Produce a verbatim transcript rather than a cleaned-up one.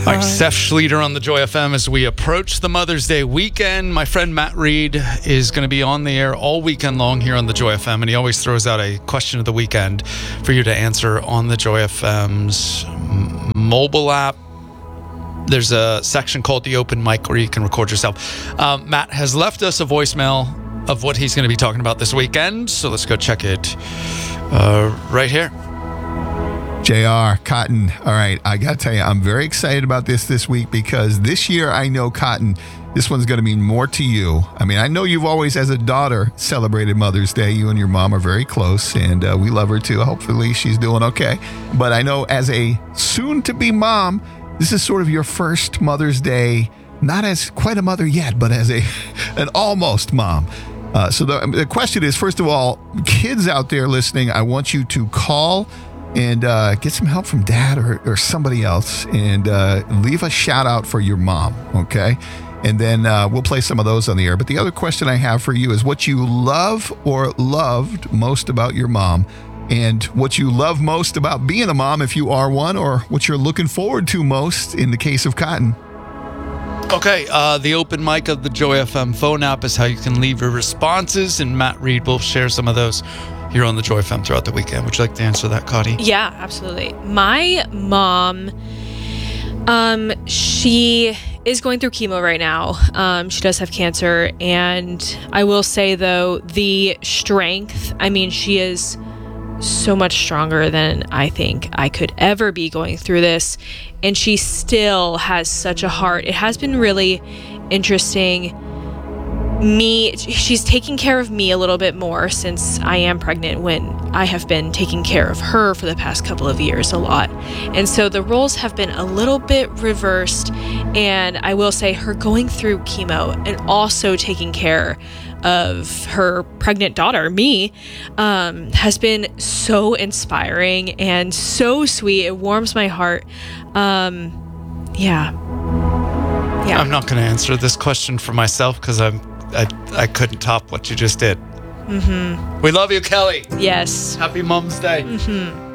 Like Seth Schleter on the Joy F M as we approach the Mother's Day weekend. My friend Matt Reed is going to be on the air all weekend long here on the Joy F M, and he always throws out a question of the weekend for you to answer on the Joy F M's m- mobile app. There's a section called the Open Mic where you can record yourself. Um, Matt has left us a voicemail of what he's going to be talking about this weekend, so let's go check it uh, right here. J R, Cotton. All right, I got to tell you, I'm very excited about this this week because this year I know, Cotton, this one's going to mean more to you. I mean, I know you've always, as a daughter, celebrated Mother's Day. You and your mom are very close, and uh, we love her too. Hopefully she's doing okay. But I know as a soon-to-be mom, this is sort of your first Mother's Day, not as quite a mother yet, but as a an almost mom. Uh, so the, the question is, first of all, kids out there listening, I want you to call and uh, get some help from dad or, or somebody else, and uh, leave a shout out for your mom, okay? And then uh, we'll play some of those on the air. But the other question I have for you is what you love or loved most about your mom, and what you love most about being a mom if you are one, or what you're looking forward to most in the case of Cotton. Okay, uh, the Open Mic of the Joy F M phone app is how you can leave your responses, and Matt Reed will share some of those here on the Joy F M throughout the weekend. Would you like to answer that, Cotty? Yeah, absolutely. My mom, um, she is going through chemo right now. Um, she does have cancer, and I will say, though, the strength, I mean, she is so much stronger than I think I could ever be going through this, and she still has such a heart. It has been really interesting. Me, she's taking care of me a little bit more since I am pregnant, when I have been taking care of her for the past couple of years a lot. And so the roles have been a little bit reversed, and I will say her going through chemo and also taking care of her pregnant daughter, me, um, has been so inspiring and so sweet. It warms my heart. Um, yeah. Yeah. I'm not going to answer this question for myself because I'm I, I couldn't top what you just did. Mm-hmm. We love you, Kelly. Yes. Happy Mom's Day. Mm-hmm.